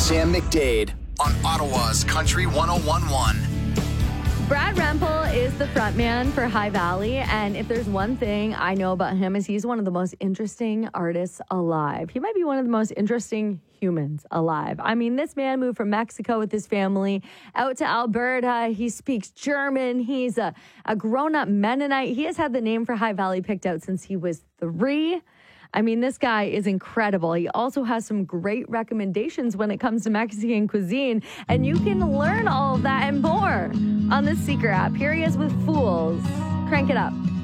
Sam McDade on Ottawa's Country 101.1. Brad Rempel is the frontman for High Valley, and if there's one thing I know about him is he's one of the most interesting artists alive. He might be one of the most interesting humans alive. I mean, this man moved from Mexico with his family out to Alberta. He speaks German. He's a grown-up Mennonite. He has had the name for High Valley picked out since he was 3. I mean, this guy is incredible. He also has some great recommendations when it comes to Mexican cuisine. And you can learn all of that and more on the Seeker app. Here he is with Fools. Crank it up.